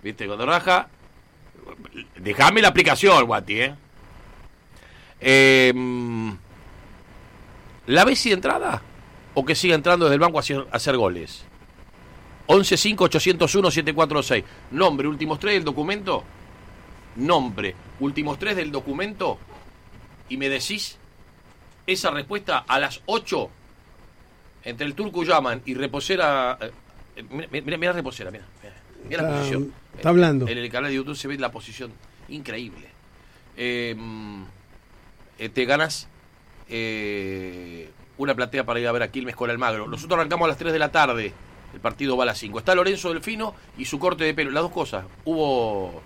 ¿Viste? Cuando raja, dejame la aplicación, Guati, ¿La ves si entrada? ¿O que siga entrando desde el banco a hacer goles? 11-5-801-746. Nombre, últimos 3 del documento. Nombre, últimos 3 del documento. Y me decís esa respuesta a las 8. Entre el Turco Yaman y Reposera. Mira Reposera, mira la posición. Está hablando. En el canal de YouTube se ve la posición increíble. Te ganas una platea para ir a ver a Quilmes con Almagro. Nosotros arrancamos a las 3 de la tarde. El partido va a las 5. Está Lorenzo Delfino y su corte de pelo. Las dos cosas. Hubo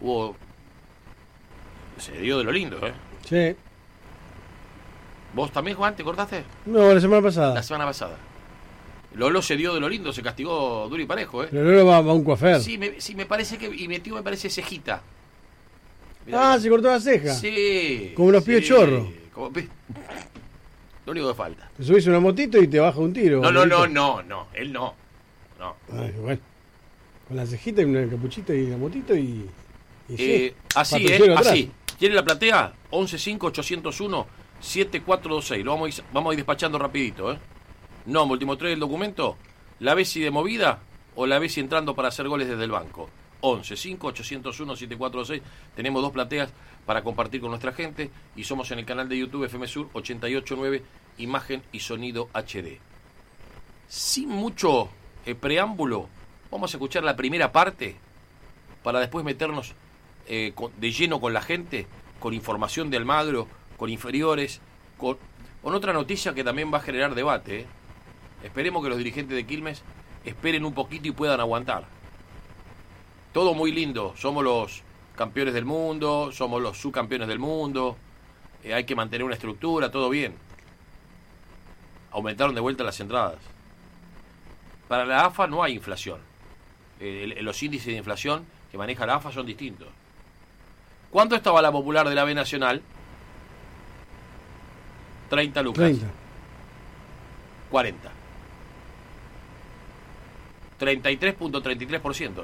se dio de lo lindo, Sí. ¿Vos también, Juan, te cortaste? No, la semana pasada. La semana pasada. Lolo se dio de lo lindo, se castigó duro y parejo, Pero Lolo va a un coafer. Sí, me parece que... Y metió, me parece, cejita. Mirá, se cortó la ceja. Sí. Como los pies chorros. Lo único que falta. Te subís una motito y te baja un tiro. No. Él no. Ay, bueno. Con la cejita y una capuchita y la motito y sí. Así, así. ¿Quiere la platea? 11-5-801-7426. Lo vamos a ir despachando rapidito, No, último 3 del documento. ¿La Bessi de movida o la Bessi entrando para hacer goles desde el banco? 11-5-801-7426. Tenemos 2 plateas para compartir con nuestra gente y somos en el canal de YouTube FM Sur 889, imagen y sonido HD. Sin mucho preámbulo, vamos a escuchar la primera parte para después meternos de lleno con la gente, con información de Almagro, con inferiores, con otra noticia que también va a generar debate. Esperemos que los dirigentes de Quilmes esperen un poquito y puedan aguantar. Todo muy lindo, somos los campeones del mundo, somos los subcampeones del mundo, hay que mantener una estructura, todo bien. Aumentaron de vuelta las entradas. Para la AFA no hay inflación. Los índices de inflación que maneja la AFA son distintos. ¿Cuánto estaba la popular de la B Nacional? 30 lucas. 30. 40. 33.33%.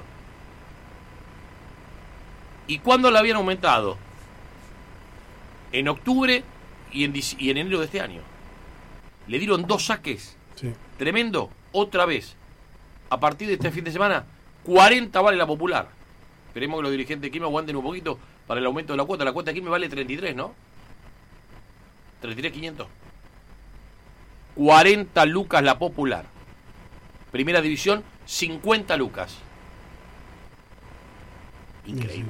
¿Y cuándo la habían aumentado? En octubre y en enero de este año. Le dieron 2 saques. Sí. Tremendo. Otra vez. A partir de este fin de semana, 40 vale la popular. Esperemos que los dirigentes de Quilmes aguanten un poquito para el aumento de la cuota. La cuota de Quilmes vale 33, ¿no? 33.500. 40 lucas la popular. Primera división, 50 lucas. Increíble.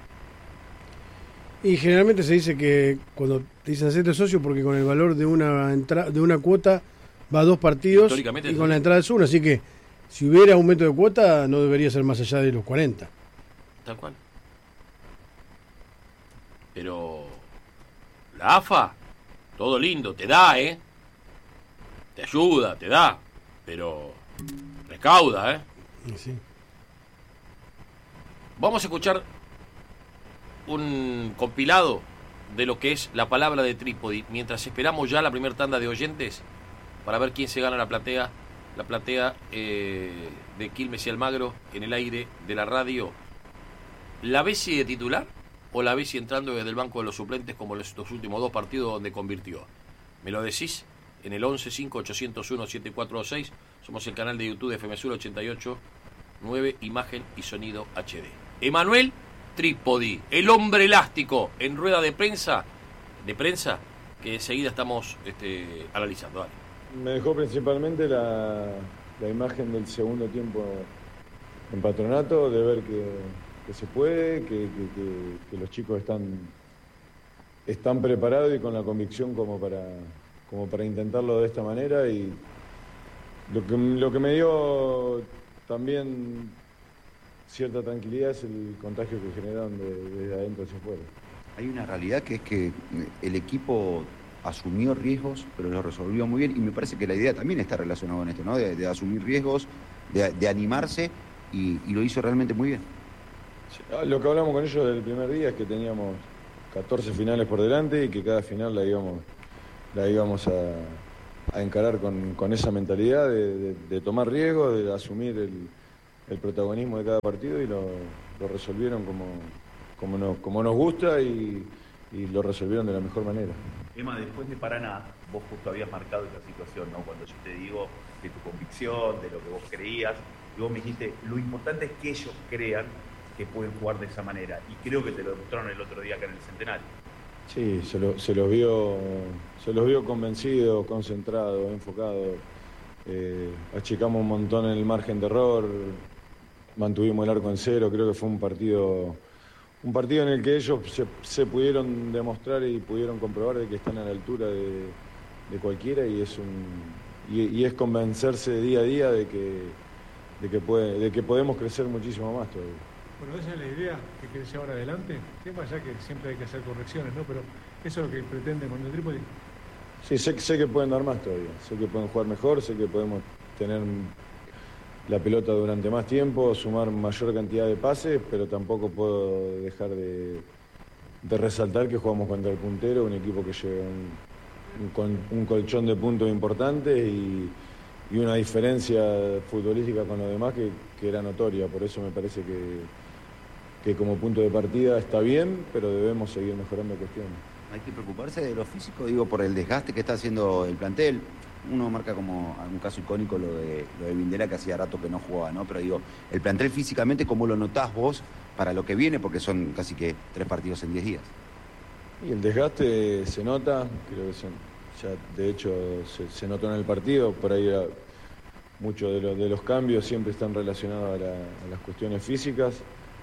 Y generalmente se dice que cuando te dicen hacerte socio, porque con el valor de una cuota va a 2 partidos y con la entrada es una. Así que si hubiera aumento de cuota, no debería ser más allá de los 40. Tal cual. Pero la AFA, todo lindo, te da, te ayuda, te da, pero recauda, Sí. Vamos a escuchar un compilado de lo que es la palabra de Trípodi, mientras esperamos ya la primera tanda de oyentes para ver quién se gana la platea de Quilmes y Almagro en el aire de la radio. ¿La Bessi de titular o la Bessi entrando desde el banco de los suplentes como los últimos 2 partidos donde convirtió? ¿Me lo decís? En el 11-5-801-746. Somos el canal de YouTube de FM Sur 88.9, imagen y sonido HD. Emanuel Trípodi, el hombre elástico, en rueda de prensa que enseguida estamos analizando. Dale. Me dejó principalmente la imagen del segundo tiempo en Patronato, de ver que se puede, que los chicos están preparados y con la convicción como para intentarlo de esta manera. Y lo que me dio también cierta tranquilidad es el contagio que generaron desde adentro hacia afuera. Hay una realidad que es que el equipo asumió riesgos, pero lo resolvió muy bien, y me parece que la idea también está relacionada con esto, ¿no? De asumir riesgos, de animarse, y lo hizo realmente muy bien. Sí, lo que hablamos con ellos del primer día es que teníamos 14 finales por delante y que cada final la íbamos a encarar con esa mentalidad de tomar riesgos, de asumir el protagonismo de cada partido y lo resolvieron como nos gusta y lo resolvieron de la mejor manera. Emma, después de Paraná, vos justo habías marcado esa situación, ¿no? Cuando yo te digo de tu convicción, de lo que vos creías, y vos me dijiste, lo importante es que ellos crean que pueden jugar de esa manera, y creo que te lo demostraron el otro día acá en el Centenario. Sí, se los vio convencidos, concentrados, enfocados. Achicamos un montón en el margen de error, mantuvimos el arco en cero. Creo que fue un partido en el que ellos se pudieron demostrar y pudieron comprobar de que están a la altura de cualquiera, y es convencerse día a día de que podemos crecer muchísimo más todavía. Bueno, esa es la idea que querés llevar adelante. Tema ya que siempre hay que hacer correcciones, ¿no? Pero eso es lo que pretenden con el Trípoli. Sí, sé que pueden dar más todavía. Sé que pueden jugar mejor, sé que podemos tener la pelota durante más tiempo, sumar mayor cantidad de pases, pero tampoco puedo dejar de resaltar que jugamos contra el puntero, un equipo que lleva un colchón de puntos importantes y una diferencia futbolística con los demás que era notoria. Por eso me parece que como punto de partida está bien, pero debemos seguir mejorando cuestiones. Hay que preocuparse de lo físico, digo, por el desgaste que está haciendo el plantel. Uno marca como un caso icónico lo de Vindela, que hacía rato que no jugaba, ¿no? Pero digo, el plantel físicamente, ¿cómo lo notás vos para lo que viene? Porque son casi que 3 partidos en 10 días. Y el desgaste se nota, creo que ya de hecho se notó en el partido. Por ahí muchos de los cambios siempre están relacionados a las cuestiones físicas,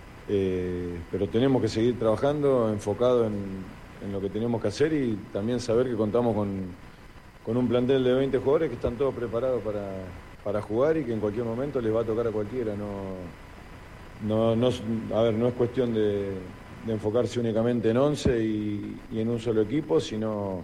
pero tenemos que seguir trabajando, enfocados en lo que tenemos que hacer, y también saber que contamos con un plantel de 20 jugadores que están todos preparados para jugar y que en cualquier momento les va a tocar a cualquiera. No es cuestión de enfocarse únicamente en 11 y en un solo equipo, sino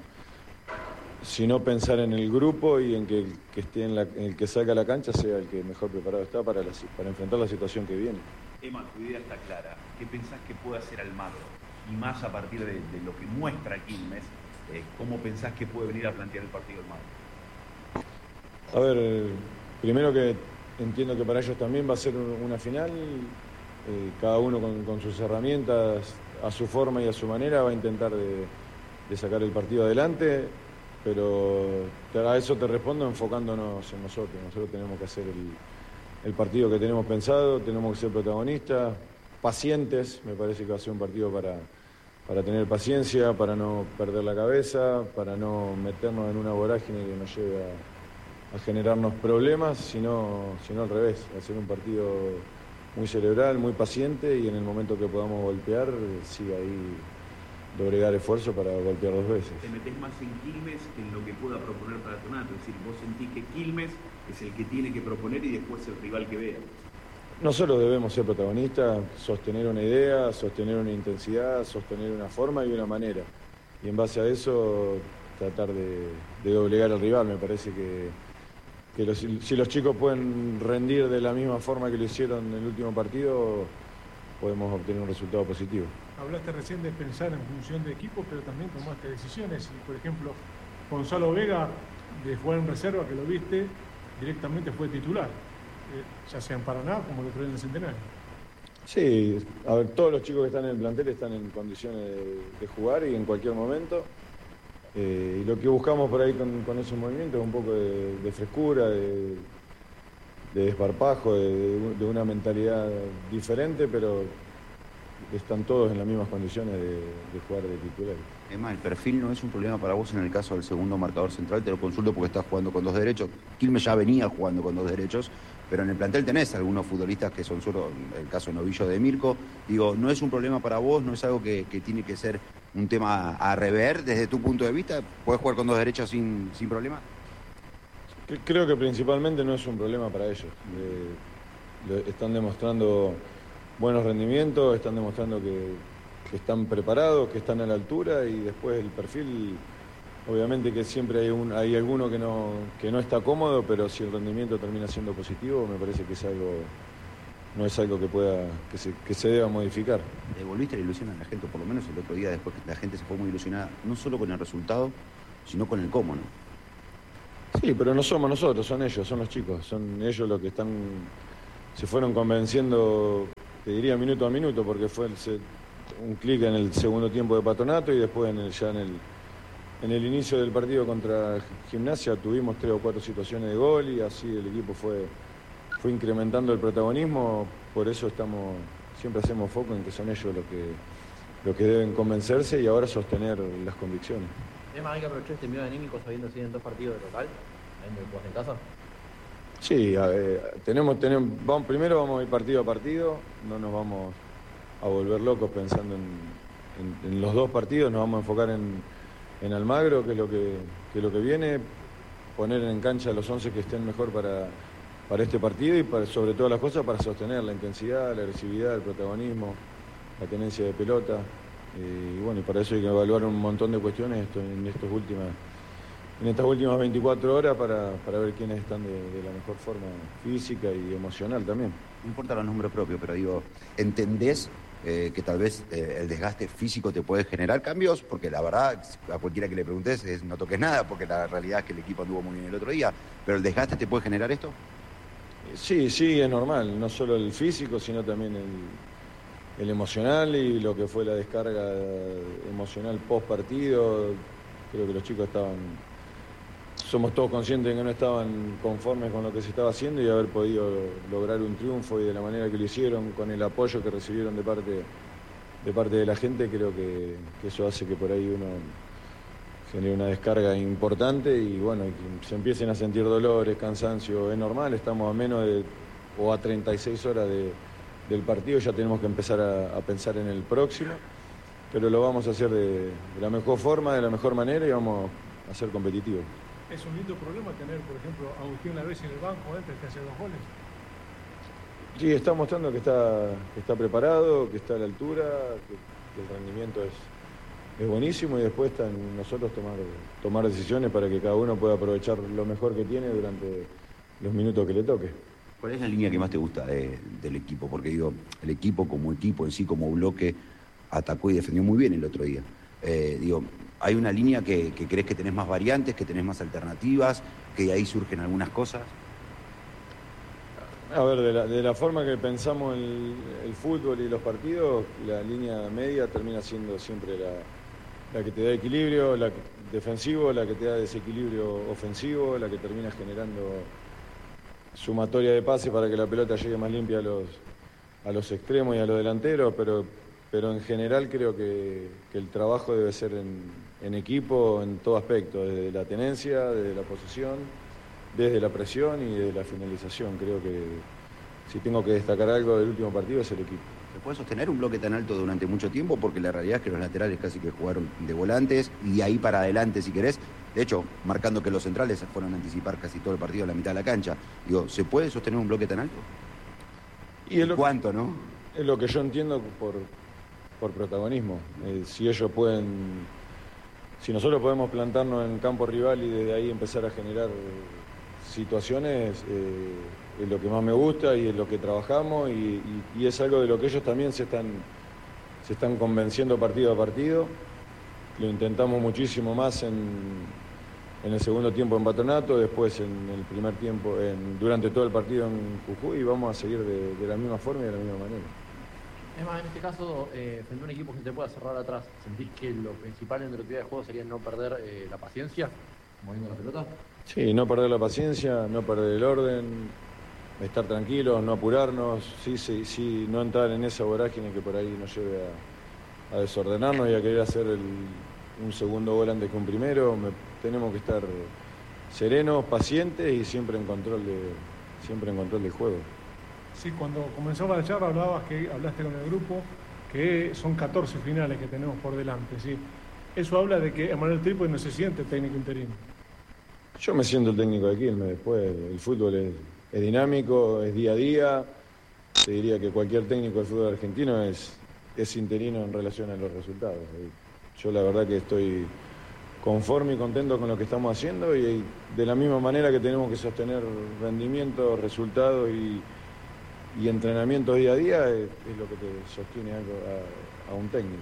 pensar en el grupo y en que el que esté el que salga a la cancha sea el que mejor preparado está para enfrentar la situación que viene. Emma, tu idea está clara. ¿Qué pensás que puede hacer Almagro? Y más a partir de lo que muestra Quilmes, ¿cómo pensás que puede venir a plantear el partido Almagro? A ver, primero que entiendo que para ellos también va a ser una final. Cada uno con sus herramientas, a su forma y a su manera, va a intentar de sacar el partido adelante, pero a eso te respondo enfocándonos en nosotros. Nosotros tenemos que hacer el partido que tenemos pensado, tenemos que ser protagonistas, pacientes. Me parece que va a ser un partido para tener paciencia, para no perder la cabeza, para no meternos en una vorágine que nos lleve a generarnos problemas, sino al revés, hacer un partido muy cerebral, muy paciente, y en el momento que podamos golpear, sí, ahí doblegar esfuerzo para golpear 2 veces. ¿Te metés más en Quilmes que en lo que pueda proponer Patronato? Es decir, vos sentís que Quilmes es el que tiene que proponer y después el rival que vea. Nosotros debemos ser protagonistas, sostener una idea, sostener una intensidad, sostener una forma y una manera. Y en base a eso tratar de doblegar al rival. Me parece que si los chicos pueden rendir de la misma forma que lo hicieron en el último partido, podemos obtener un resultado positivo. Hablaste recién de pensar en función de equipo, pero también tomaste decisiones. Y, por ejemplo, Gonzalo Vega, de jugar en reserva, que lo viste, directamente fue titular, ya sea en Paraná como el otro día en el Centenario. Sí, a ver, todos los chicos que están en el plantel están en condiciones de jugar y en cualquier momento. Y lo que buscamos por ahí con esos movimientos es un poco de frescura, de desparpajo, de una mentalidad diferente, pero están todos en las mismas condiciones de jugar de titular. Emma, el perfil no es un problema para vos en el caso del segundo marcador central, te lo consulto porque estás jugando con 2 derechos. Quilmes ya venía jugando con 2 derechos, pero en el plantel tenés algunos futbolistas que son solo, el caso de Novillo, de Mirko. Digo, ¿no es un problema para vos? ¿No es algo que tiene que ser un tema a rever desde tu punto de vista? ¿Podés jugar con 2 derechos sin problema? Creo que principalmente no es un problema para ellos. Están demostrando buenos rendimientos, están demostrando que están preparados, que están a la altura, y después el perfil, obviamente que siempre hay alguno que no está cómodo, pero si el rendimiento termina siendo positivo, me parece que no es algo que se deba modificar. ¿Devolviste la ilusión a la gente, por lo menos el otro día, después que la gente se fue muy ilusionada, no solo con el resultado, sino con el cómo, ¿no? Sí, pero no somos nosotros, son ellos, son los chicos, son ellos los que están se fueron convenciendo, te diría minuto a minuto, porque fue un clic en el segundo tiempo de Patronato y después en el inicio del partido contra Gimnasia tuvimos 3 o 4 situaciones de gol y así el equipo fue incrementando el protagonismo. Por eso siempre hacemos foco en que son ellos los que deben convencerse y ahora sostener las convicciones. ¿Hay que aprovechar este miedo anímico sabiendo si en 2 partidos de local, en casa? Sí, primero vamos a ir partido a partido, no nos vamos a volver locos pensando en los 2 partidos, nos vamos a enfocar en Almagro, que es lo que viene, poner en cancha los 11 que estén mejor para este partido y sobre todas las cosas para sostener la intensidad, la agresividad, el protagonismo, la tenencia de pelota. Y bueno, y para eso hay que evaluar un montón de cuestiones en estas últimas 24 horas para ver quiénes están de la mejor forma física y emocional también. No importa los números propios, pero digo, ¿entendés que tal vez el desgaste físico te puede generar cambios? Porque la verdad, a cualquiera que le preguntes no toques nada, porque la realidad es que el equipo anduvo muy bien el otro día, pero ¿el desgaste te puede generar esto? Sí, es normal, no solo el físico, sino también el emocional y lo que fue la descarga emocional post partido. Creo que los chicos somos todos conscientes de que no estaban conformes con lo que se estaba haciendo y haber podido lograr un triunfo y de la manera que lo hicieron, con el apoyo que recibieron de parte de la gente, creo que eso hace que por ahí uno genere una descarga importante y bueno, que se empiecen a sentir dolores, cansancio. Es normal, estamos a menos o a 36 horas del partido, ya tenemos que empezar a pensar en el próximo, pero lo vamos a hacer de la mejor forma, de la mejor manera y vamos a ser competitivos. Es un lindo problema tener, por ejemplo, a Agustín Lavezzi en el banco antes que hace 2 goles. Sí, está mostrando que está preparado, que está a la altura, que el rendimiento es buenísimo y después está en nosotros tomar decisiones para que cada uno pueda aprovechar lo mejor que tiene durante los minutos que le toque. ¿Cuál es la línea que más te gusta del equipo? Porque digo, el equipo en sí, como bloque, atacó y defendió muy bien el otro día. ¿Hay una línea que crees que tenés más variantes, que tenés más alternativas, que de ahí surgen algunas cosas? A ver, de la forma que pensamos el fútbol y los partidos, la línea media termina siendo siempre la que te da equilibrio, la defensivo, la que te da desequilibrio ofensivo, la que termina generando sumatoria de pases para que la pelota llegue más limpia a los extremos y a los delanteros, pero en general creo que el trabajo debe ser en equipo en todo aspecto, desde la tenencia, desde la posesión, desde la presión y desde la finalización. Creo que si tengo que destacar algo del último partido es el equipo. ¿Se puede sostener un bloque tan alto durante mucho tiempo? Porque la realidad es que los laterales casi que jugaron de volantes y ahí para adelante si querés. De hecho, marcando que los centrales fueron a anticipar casi todo el partido a la mitad de la cancha. Digo, ¿se puede sostener un bloque tan alto? ¿Y cuánto, no? Es lo que yo entiendo por protagonismo. Si ellos si nosotros podemos plantarnos en campo rival y desde ahí empezar a generar situaciones, es lo que más me gusta y es lo que trabajamos y es algo de lo que ellos también se están convenciendo partido a partido. Lo intentamos muchísimo más en el segundo tiempo en Patronato, después en el primer tiempo, durante todo el partido en Jujuy y vamos a seguir de la misma forma y de la misma manera. Es más, en este caso, frente a un equipo que te pueda cerrar atrás, ¿sentís que lo principal en la actividad de juego sería no perder la paciencia moviendo la pelota? Sí, no perder la paciencia, no perder el orden, estar tranquilos, no apurarnos, sí, no entrar en esa vorágine que por ahí nos lleve a desordenarnos y a querer hacer un segundo gol antes que un primero. Tenemos que estar serenos, pacientes y siempre en control del juego. Sí, cuando comenzaba la charla hablaste con el grupo que son 14 finales que tenemos por delante, ¿sí? Eso habla de que Emanuel Trípodi no se siente técnico interino. Yo me siento el técnico de Quilmes. Después el fútbol es dinámico, es día a día. Te diría que cualquier técnico del fútbol argentino es interino en relación a los resultados. Yo la verdad que estoy conforme y contento con lo que estamos haciendo y de la misma manera que tenemos que sostener rendimiento, resultados y entrenamiento día a día es lo que te sostiene a un técnico.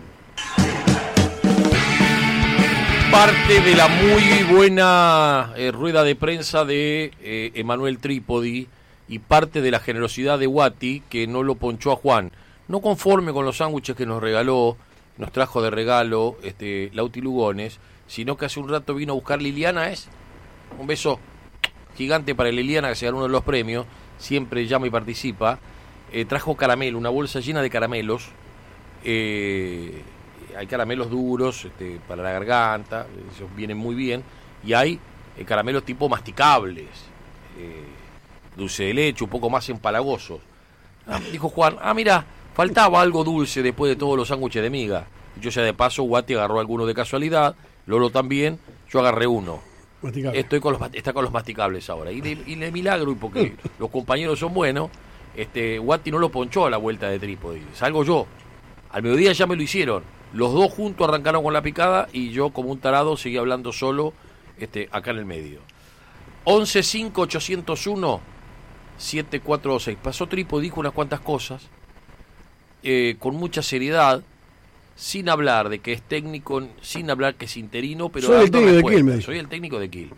Parte de la muy buena rueda de prensa de Emanuel Trípodi y parte de la generosidad de Guati, que no lo ponchó a Juan. No conforme con los sándwiches que nos regaló, nos trajo de regalo Lauti Lugones, sino que hace un rato vino a buscar Liliana, un beso gigante para Liliana, que se ganó uno de los premios, siempre llama y participa. Trajo caramelo, una bolsa llena de caramelos. Hay caramelos duros para la garganta, esos vienen muy bien, y hay caramelos tipo masticables, dulce de leche, un poco más empalagosos. Dijo Juan, mira, faltaba algo dulce después de todos los sándwiches de miga. Yo ya de paso, Guati agarró alguno de casualidad, Lolo también, yo agarré uno. Está con los masticables ahora. Y de milagro, y porque los compañeros son buenos, Guati no lo ponchó a la vuelta de trípode. Salgo yo. Al mediodía ya me lo hicieron. Los dos juntos arrancaron con la picada y yo, como un tarado, seguí hablando solo acá en el medio. 11-5-801-746. Pasó Trípode, dijo unas cuantas cosas, con mucha seriedad, sin hablar de que es técnico, sin hablar que es interino, pero soy el técnico de Quilmes. Soy el técnico de Quilmes.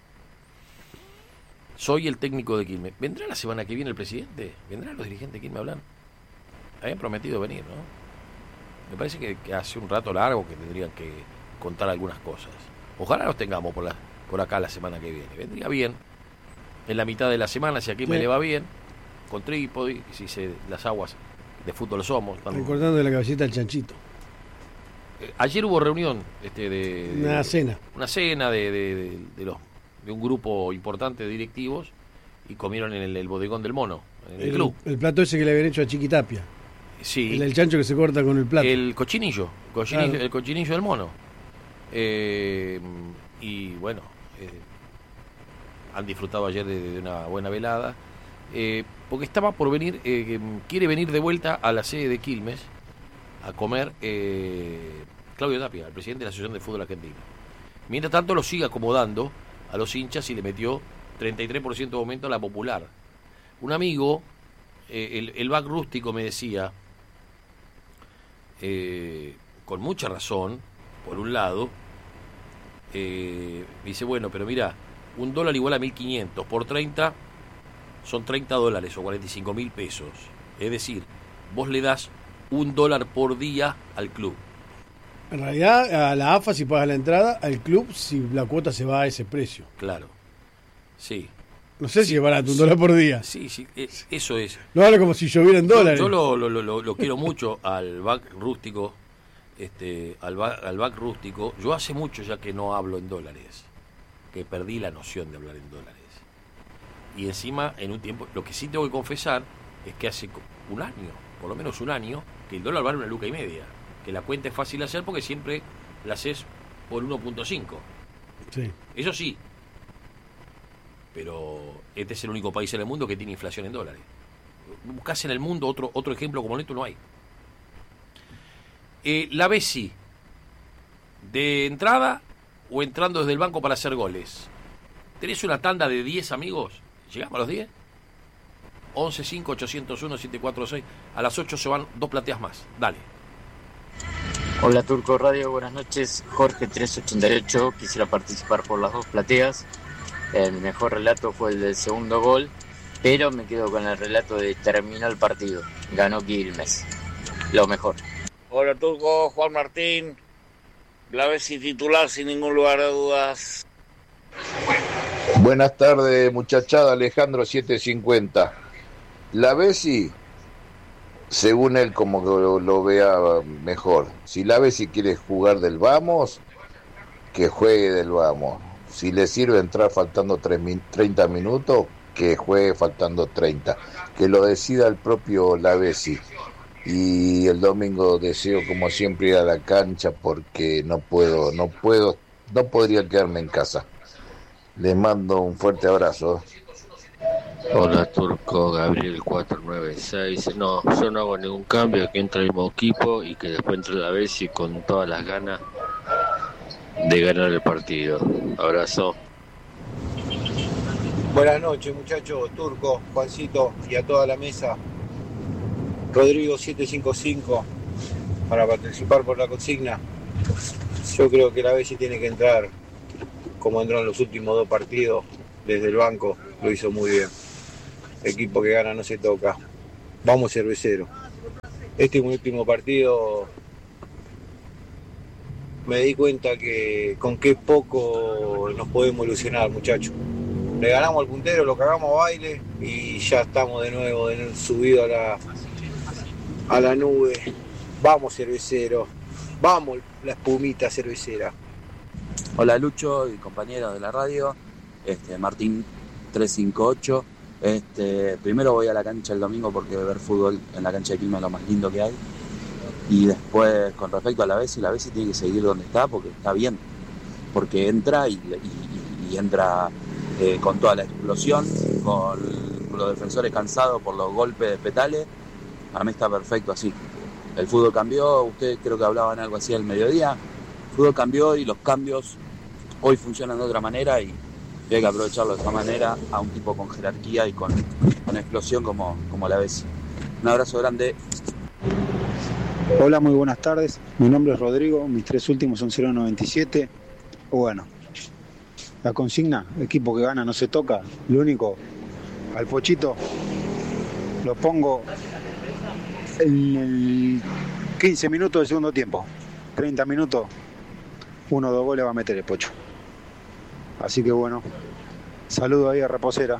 Soy el técnico de Quilmes. ¿Vendrá la semana que viene el presidente? ¿Vendrán los dirigentes de Quilmes a hablar? Habían prometido venir, ¿no? Me parece que hace un rato largo que tendrían que contar algunas cosas. Ojalá los tengamos por acá la semana que viene. Vendría bien en la mitad de la semana, si aquí me le va bien, con Trípode, si las aguas de fútbol somos. Recordando de la cabecita al chanchito. Ayer hubo reunión una cena de un grupo importante de directivos y comieron en el bodegón del Mono, en el club. El plato ese que le habían hecho a Chiquitapia. Sí. El chancho que se corta con el plato. El cochinillo, claro. El cochinillo del Mono. Y bueno, han disfrutado ayer de una buena velada. Porque estaba por venir, quiere venir de vuelta a la sede de Quilmes a comer Claudio Tapia, el presidente de la Asociación de Fútbol Argentino. Mientras tanto lo sigue acomodando a los hinchas y le metió 33% de aumento a la popular. Un amigo, el back rústico, me decía, con mucha razón, por un lado, dice, bueno, pero mira, $1 igual a 1.500, por 30 son $30 o 45.000 pesos. Es decir, vos le das $1 por día al club. En realidad, a la AFA si pagas la entrada, al club si la cuota se va a ese precio. Claro, sí. No sé si es barato, $1 por día. Sí, eso es. No hablo como si lloviera en dólares. Yo lo quiero mucho al back rústico, al back rústico. Yo hace mucho ya que no hablo en dólares, que perdí la noción de hablar en dólares. Y encima, en un tiempo, lo que sí tengo que confesar es que hace un año, por lo menos un año, que el dólar vale $1,50, que la cuenta es fácil de hacer porque siempre la haces por 1.5. Sí. Eso sí, pero este es el único país en el mundo que tiene inflación en dólares. Buscás en el mundo otro ejemplo como esto, no hay. La Bessi, ¿de entrada o entrando desde el banco para hacer goles? ¿Tenés una tanda de 10 amigos? ¿Llegamos a los 10? 11-5-801-746. A las 8 se van 2 plateas más. Dale. Hola Turco Radio, buenas noches. Jorge 388, quisiera participar por las 2 plateas. El mejor relato fue el del segundo gol, pero me quedo con el relato de terminó el partido. Ganó Quilmes. Lo mejor. Hola Turco, Juan Martín. La Bessi titular sin ningún lugar de dudas. Buenas tardes, muchachada. Alejandro 750. La Bessi, según él, como que lo vea mejor. Si la Bessi quiere jugar del vamos, que juegue del vamos. Si le sirve entrar faltando 30 minutos, que juegue faltando 30. Que lo decida el propio La Bessi. Y el domingo deseo, como siempre, ir a la cancha porque no podría quedarme en casa. Les mando un fuerte abrazo. Hola Turco, Gabriel 496. No, yo no hago ningún cambio, que entre el mismo equipo y que después entre la Bessi con todas las ganas de ganar el partido. Abrazo. Buenas noches muchachos, Turco, Juancito y a toda la mesa. Rodrigo 755 para participar por la consigna. Yo creo que la Bessi tiene que entrar como entró en los últimos 2 partidos desde el banco, lo hizo muy bien. equipo que gana no se toca. Vamos Cervecero. Este último partido me di cuenta que con qué poco nos podemos ilusionar, muchachos. Le ganamos al puntero, lo cagamos a baile y ya estamos de nuevo subido a la nube. Vamos Cervecero, vamos la espumita cervecera. Hola Lucho y compañeros de la radio, Martín 358. Primero voy a la cancha el domingo porque ver fútbol en la cancha de Quilmes es lo más lindo que hay. Y después, con respecto a la Bessi tiene que seguir donde está porque está bien. Porque entra y entra con toda la explosión, con los defensores cansados por los golpes de petales. Para mí está perfecto así. El fútbol cambió, ustedes creo que hablaban algo así al mediodía. El fútbol cambió y los cambios hoy funcionan de otra manera y hay que aprovecharlo de esta manera a un tipo con jerarquía y con explosión como la Bessi. Un abrazo grande. Hola, muy buenas tardes. Mi nombre es Rodrigo, mis 3 últimos son 097. Bueno, la consigna, equipo que gana no se toca. Lo único, al Pochito lo pongo en el 15 minutos del segundo tiempo. 30 minutos, 1 o 2 goles va a meter el Pocho. Así que bueno, saludo ahí a Reposera.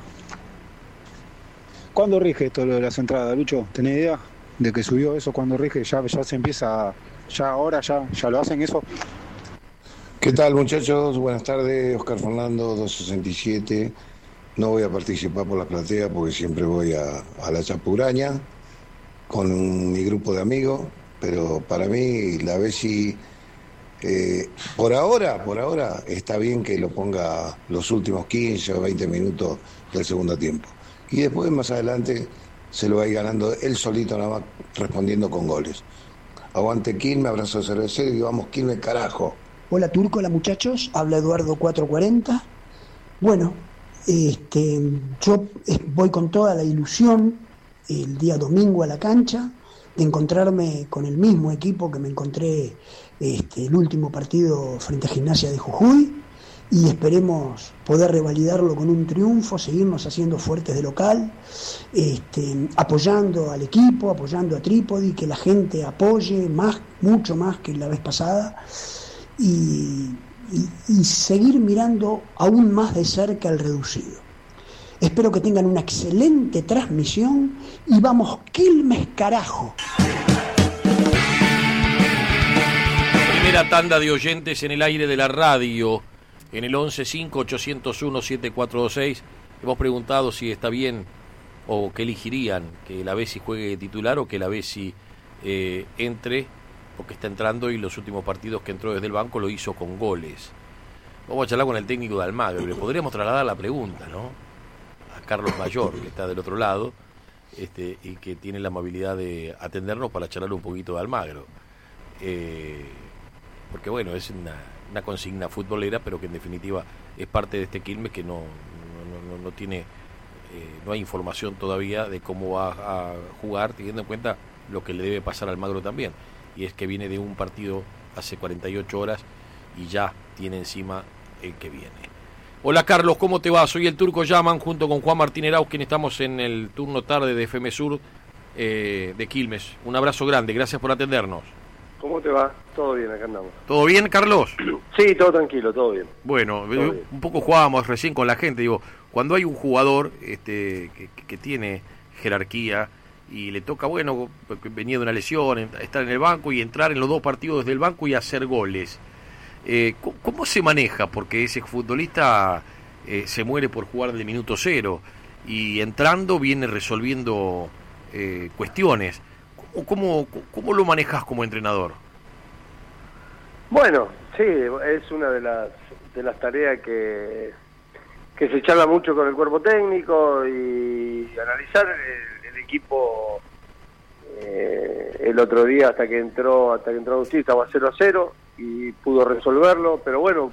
¿Cuándo rige esto lo de las entradas, Lucho? ¿Tenés idea de que subió eso? ¿Cuándo rige? ¿Ya se empieza, ya ahora, ya lo hacen eso? ¿Qué tal, muchachos? Buenas tardes, Oscar Fernando, 267. No voy a participar por las plateas porque siempre voy a la Chapuraña con mi grupo de amigos, pero para mí la Bessi por ahora está bien que lo ponga los últimos 15 o 20 minutos del segundo tiempo. Y después, más adelante, se lo va a ir ganando él solito, nada más respondiendo con goles. Aguante Quilmes, abrazo de Cervecero y vamos Quilmes, carajo. Hola Turco, hola muchachos, habla Eduardo 440. Bueno, yo voy con toda la ilusión el día domingo a la cancha de encontrarme con el mismo equipo que me encontré el último partido frente a Gimnasia de Jujuy y esperemos poder revalidarlo con un triunfo, seguirnos haciendo fuertes de local, apoyando al equipo, apoyando a Trípodi, que la gente apoye mucho más que la vez pasada y seguir mirando aún más de cerca el reducido. Espero que tengan una excelente transmisión y vamos Quilmes, carajo. Primera tanda de oyentes en el aire de la radio, en el 11-5-801-7426. Hemos preguntado si está bien o que elegirían que la Bessi juegue titular o que la Bessi entre, porque está entrando y los últimos partidos que entró desde el banco lo hizo con goles. Vamos a charlar con el técnico de Almagro, le podríamos trasladar la pregunta, ¿no? A Carlos Mayor, que está del otro lado, y que tiene la amabilidad de atendernos para charlar un poquito de Almagro. Porque bueno, es una consigna futbolera, pero que en definitiva es parte de este Quilmes que no tiene, no hay información todavía de cómo va a jugar, teniendo en cuenta lo que le debe pasar a Almagro también, y es que viene de un partido hace 48 horas y ya tiene encima el que viene. Hola Carlos, ¿cómo te va? Soy el Turco Yaman junto con Juan Martín Erauz, quien estamos en el turno tarde de FM Sur de Quilmes. Un abrazo grande, gracias por atendernos. ¿Cómo te va? Todo bien, acá andamos. ¿Todo bien, Carlos? Sí, todo tranquilo, todo bien. Bueno, todo bien. Un poco jugábamos recién con la gente, digo, cuando hay un jugador que tiene jerarquía y le toca, bueno, venía de una lesión, estar en el banco y entrar en los 2 partidos desde el banco y hacer goles. ¿Cómo se maneja? Porque ese futbolista se muere por jugar del minuto 0 y entrando viene resolviendo cuestiones. ¿Cómo lo manejas como entrenador? Bueno, sí, es una de las tareas que se charla mucho con el cuerpo técnico y analizar el equipo. El otro día hasta que entró Agustín estaba 0-0 y pudo resolverlo, pero bueno,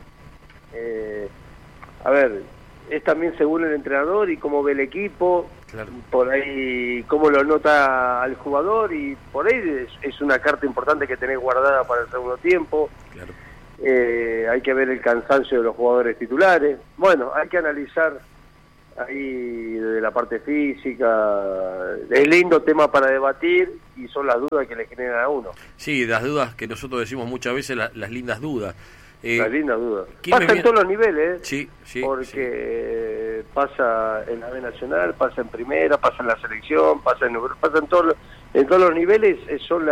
a ver, es también según el entrenador y cómo ve el equipo, claro. Por ahí cómo lo nota al jugador y por ahí es una carta importante que tenés guardada para el segundo tiempo. Claro. Hay que ver el cansancio de los jugadores titulares. Bueno, hay que analizar ahí de la parte física. Es lindo tema para debatir y son las dudas que le generan a uno. Sí, las dudas que nosotros decimos muchas veces, las lindas dudas. Las lindas dudas. Pasa en todos los niveles, sí, porque pasa en la B Nacional, pasa en Primera, pasa en la selección, pasa en todos los niveles. Son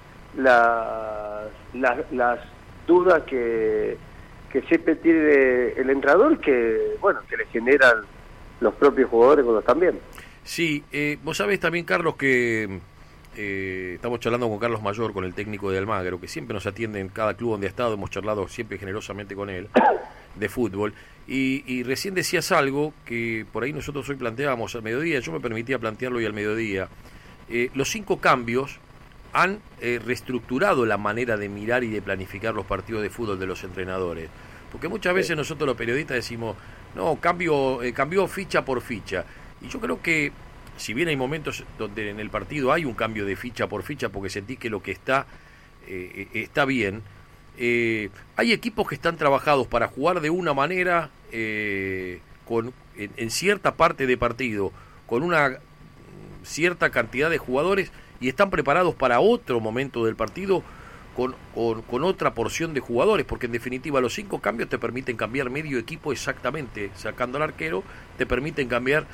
las dudas que siempre tiene el entrenador, que le generan los propios jugadores cuando están bien. Sí, vos sabés también, Carlos, que estamos charlando con Carlos Mayor, con el técnico de Almagro, que siempre nos atiende en cada club donde ha estado, hemos charlado siempre generosamente con él de fútbol, y recién decías algo que por ahí nosotros hoy planteábamos al mediodía, yo me permitía plantearlo hoy al mediodía. Los 5 cambios han reestructurado la manera de mirar y de planificar los partidos de fútbol de los entrenadores, porque muchas veces nosotros los periodistas decimos, no, cambió ficha por ficha, y yo creo que si bien hay momentos donde en el partido hay un cambio de ficha por ficha porque sentís que lo que está bien, hay equipos que están trabajados para jugar de una manera en cierta parte de partido, con una cierta cantidad de jugadores, y están preparados para otro momento del partido con otra porción de jugadores, porque en definitiva los 5 cambios te permiten cambiar medio equipo exactamente, sacando al arquero, te permiten cambiar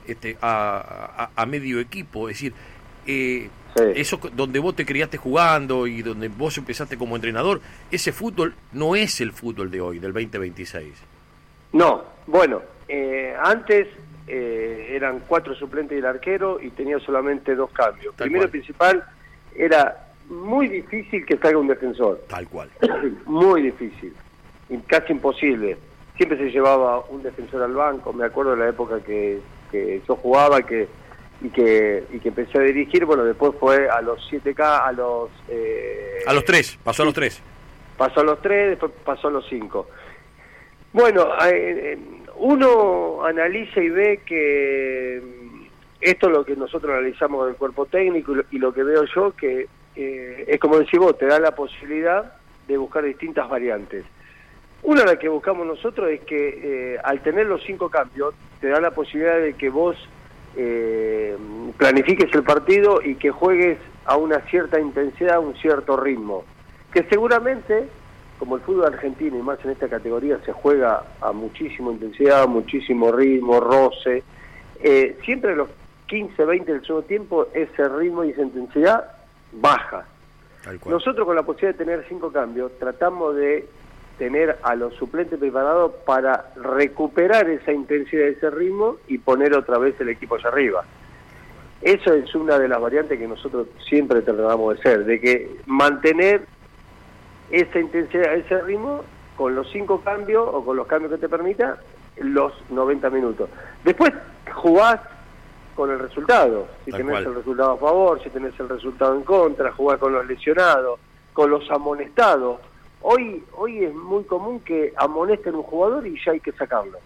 a medio equipo, es decir, eso donde vos te criaste jugando y donde vos empezaste como entrenador, ese fútbol no es el fútbol de hoy, del 2026. No, bueno, antes eran 4 suplentes y el arquero, y tenía solamente 2 cambios. Primero y principal, era muy difícil que salga un defensor. Tal cual. Muy difícil, y casi imposible. Siempre se llevaba un defensor al banco. Me acuerdo de la época que yo jugaba y que empecé a dirigir. Bueno, después fue a los 7K, a los 3, pasó a los 3. Pasó a los 3, después pasó a los 5. Bueno, uno analiza y ve que esto es lo que nosotros analizamos del cuerpo técnico, y lo que veo yo, que es como decís vos, te da la posibilidad de buscar distintas variantes. Una de las que buscamos nosotros es que al tener los 5 cambios, te da la posibilidad de que vos planifiques el partido y que juegues a una cierta intensidad, a un cierto ritmo, que seguramente, como el fútbol argentino y más en esta categoría, se juega a muchísima intensidad, muchísimo ritmo, roce, siempre en los 15, 20 del segundo tiempo ese ritmo y esa intensidad baja. Nosotros, con la posibilidad de tener 5 cambios, tratamos de tener a los suplentes preparados para recuperar esa intensidad, ese ritmo, y poner otra vez el equipo allá arriba. Eso es una de las variantes que nosotros siempre tratamos de hacer, de que mantener esa intensidad, ese ritmo, con los 5 cambios o con los cambios que te permita los 90 minutos. Después jugás con el resultado, si tenés el resultado a favor, si tenés el resultado en contra, jugás con los lesionados, con los amonestados. Hoy es muy común que amonesten un jugador y ya hay que sacarlo.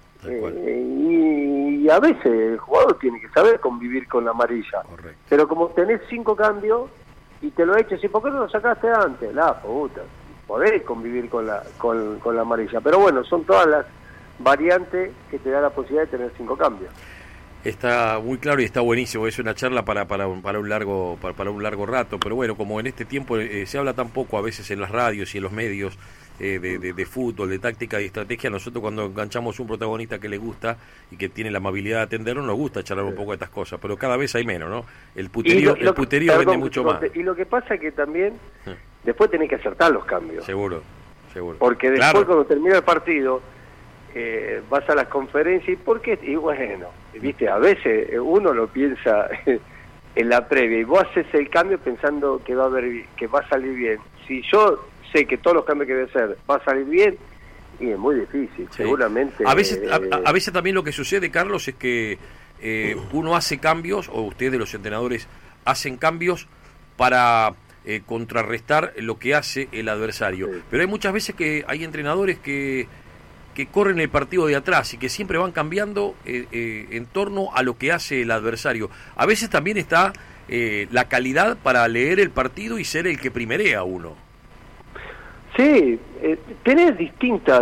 Y a veces el jugador tiene que saber convivir con la amarilla. Correcto. Pero como tenés 5 cambios y te lo echas, ¿y por qué no lo sacaste antes? La puta, podés convivir con la amarilla. Pero bueno, son todas las variantes que te da la posibilidad de tener 5 cambios. Está muy claro y está buenísimo. Es una charla para un largo rato, pero bueno, como en este tiempo se habla tan poco a veces en las radios y en los medios de fútbol, de táctica y estrategia, nosotros cuando enganchamos un protagonista que le gusta y que tiene la amabilidad de atendernos, nos gusta charlar un poco de estas cosas, pero cada vez hay menos, ¿no? El puterío vende mucho más. Y lo que pasa es que también después tenés que acertar los cambios. Seguro. Porque después, cuando termina el partido, vas a las conferencias, y bueno, viste, a veces uno lo piensa en la previa, y vos haces el cambio pensando que va a salir bien. Si yo sé que todos los cambios que voy a hacer va a salir bien, y es muy difícil, seguramente. A veces también lo que sucede, Carlos, es que uno hace cambios, o ustedes los entrenadores hacen cambios para contrarrestar lo que hace el adversario. Pero hay muchas veces que hay entrenadores que corren el partido de atrás y que siempre van cambiando en torno a lo que hace el adversario. A veces también está la calidad para leer el partido y ser el que primerea uno. Sí, tenés distintas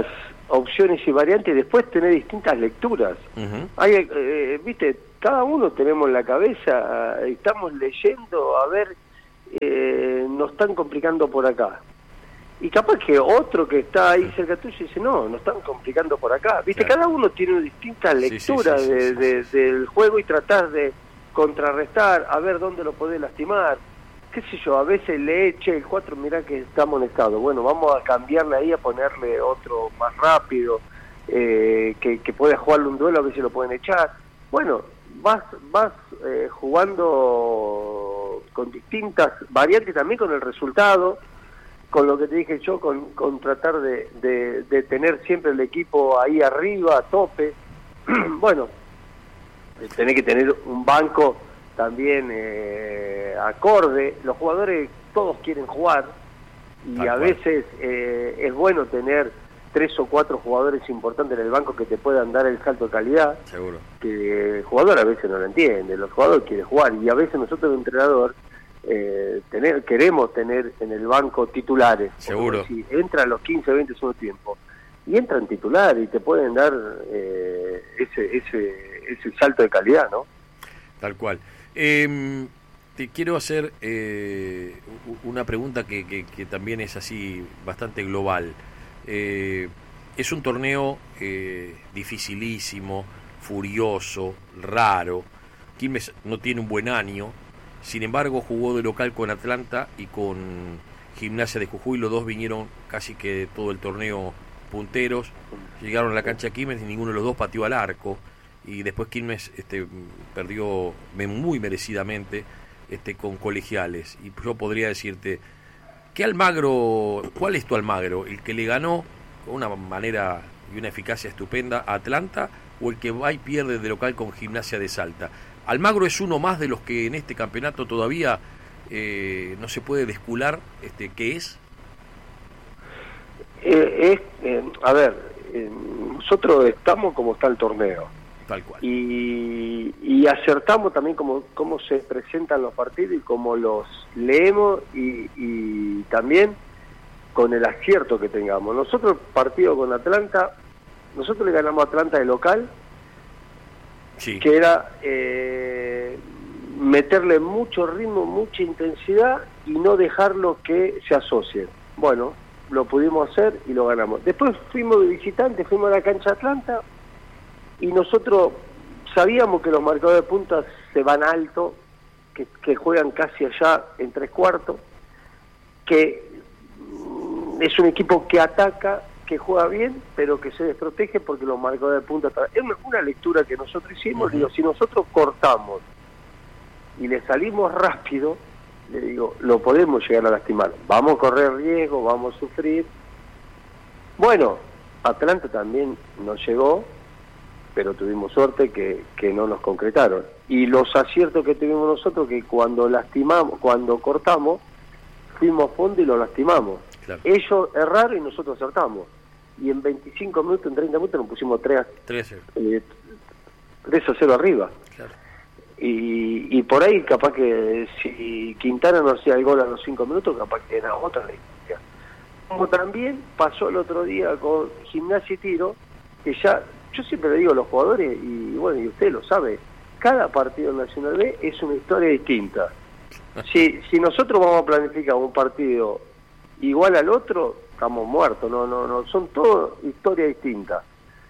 opciones y variantes y después tener distintas lecturas. Hay, viste, cada uno tenemos en la cabeza, estamos leyendo, a ver, nos están complicando por acá. Y capaz que otro que está ahí cerca tuyo dice, no, nos están complicando por acá. Viste, claro. Cada uno tiene distintas lecturas del juego y tratar de contrarrestar, a ver dónde lo podés lastimar. Qué sé yo, a veces le eche el 4, mirá que está amonestado. Bueno, vamos a cambiarle ahí, a ponerle otro más rápido, que pueda jugarle un duelo, a ver si lo pueden echar. Bueno, vas jugando con distintas variantes, también con el resultado, con lo que te dije yo, con tratar de tener siempre el equipo ahí arriba, a tope. Bueno, tenés que tener un banco también acorde. Los jugadores todos quieren jugar y a veces es bueno tener 3 o 4 jugadores importantes en el banco que te puedan dar el salto de calidad. Seguro. Que el jugador a veces no lo entiende, los jugadores quieren jugar y a veces nosotros, el entrenador, queremos tener en el banco titulares. Seguro. Si entran los 15, 20 segundos tiempo y entran titulares y te pueden dar ese salto de calidad, ¿no? Tal cual. Te quiero hacer una pregunta que también es así bastante global. Es un torneo dificilísimo, furioso, raro. Quilmes no tiene un buen año. Sin embargo, jugó de local con Atlanta y con Gimnasia de Jujuy. Los dos vinieron casi que todo el torneo punteros. Llegaron a la cancha de Quilmes y ninguno de los dos pateó al arco. Y después Quilmes perdió muy merecidamente con Colegiales. Y yo podría decirte, ¿qué Almagro, cuál es tu Almagro? ¿El que le ganó con una manera y una eficacia estupenda a Atlanta o el que va y pierde de local con Gimnasia de Salta? Almagro es uno más de los que en este campeonato todavía no se puede descular qué es. A ver, nosotros estamos como está el torneo. Tal cual. Y acertamos también cómo se presentan los partidos y cómo los leemos y también con el acierto que tengamos. Nosotros, partido con Atlanta, nosotros le ganamos a Atlanta de local, sí, que era meterle mucho ritmo, mucha intensidad y no dejarlo que se asocien. Bueno, lo pudimos hacer y lo ganamos. Después fuimos de visitante, fuimos a la cancha de Atlanta y nosotros sabíamos que los marcadores de puntas se van alto, que juegan casi allá en 3/4, que es un equipo que ataca, que juega bien, pero que se desprotege porque los marcadores de punta... Es una lectura que nosotros hicimos. Digo, si nosotros cortamos y le salimos rápido, le digo, lo podemos llegar a lastimar. Vamos a correr riesgo, vamos a sufrir. Bueno, Atlanta también nos llegó, pero tuvimos suerte que no nos concretaron. Y los aciertos que tuvimos nosotros, que cuando cortamos, fuimos a fondo y lo lastimamos. Claro. Ellos erraron y nosotros acertamos. Y en 25 minutos, en 30 minutos nos pusimos 3-0 arriba. Claro. Y por ahí capaz que si Quintana no hacía el gol a los 5 minutos, capaz que era otra la historia. Como también pasó el otro día con Gimnasia y Tiro, que ya, yo siempre le digo a los jugadores, y bueno, y usted lo sabe, cada partido en Nacional B es una historia distinta. Si nosotros vamos a planificar un partido igual al otro, estamos muertos, no son todas historias distintas.